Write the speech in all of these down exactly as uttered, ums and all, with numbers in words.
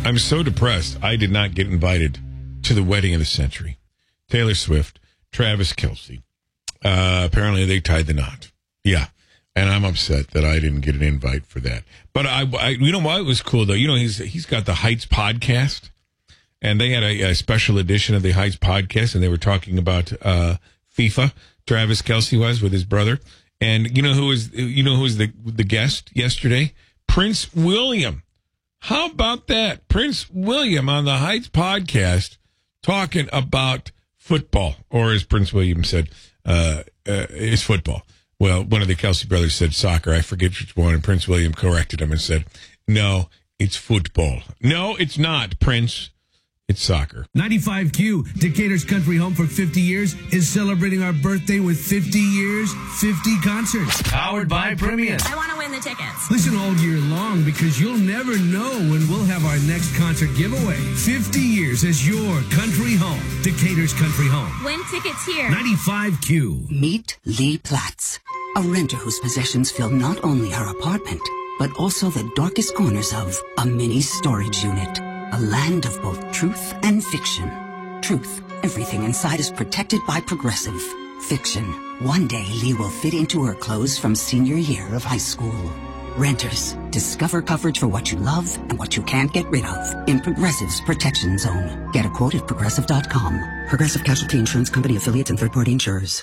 I'm so depressed. I did not get invited to the wedding of the century. Taylor Swift, Travis Kelce. Uh, apparently they tied the knot. Yeah. And I'm upset that I didn't get an invite for that. But I, I you know what was cool though? You know, he's he's got the Heights podcast, and they had a, a special edition of the Heights podcast, and they were talking about uh, FIFA. Travis Kelce was with his brother, and you know who was you know who was the the guest yesterday? Prince William. How about that? Prince William on the Heights podcast talking about football, or as Prince William said, uh, uh, it's football. Well, one of the Kelce brothers said soccer. I forget which one. And Prince William corrected him and said, no, it's football. No, it's not, Prince. It's soccer. ninety-five Q, Decatur's country home for fifty years, is celebrating our birthday with fifty years, fifty concerts. Powered by Premium. I want to win the tickets. Listen all year long because you'll never know when we'll have our next concert giveaway. fifty years as your country home. Decatur's country home. Win tickets here. ninety-five Q. Meet Lee Platts, a renter whose possessions fill not only her apartment, but also the darkest corners of a mini storage unit. A land of both truth and fiction. Truth, everything inside is protected by Progressive. Fiction, one day Lee will fit into her clothes from senior year of high school. Renters, discover coverage for what you love and what you can't get rid of in Progressive's Protection Zone. Get a quote at Progressive dot com. Progressive Casualty Insurance Company affiliates and third-party insurers.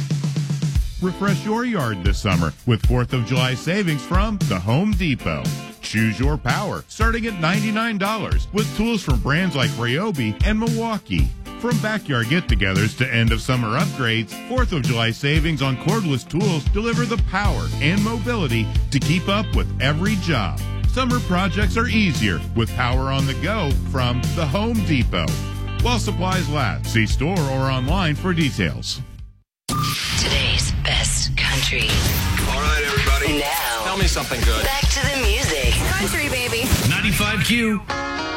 Refresh your yard this summer with fourth of July savings from the Home Depot. Choose your power, starting at ninety-nine dollars, with tools from brands like Ryobi and Milwaukee. From backyard get-togethers to end-of-summer upgrades, fourth of July savings on cordless tools deliver the power and mobility to keep up with every job. Summer projects are easier with power on the go from the Home Depot. While supplies last, see store or online for details. Today's best country. All right, everybody. Now, tell me something good. Back to the music. Country, baby. ninety-five Q.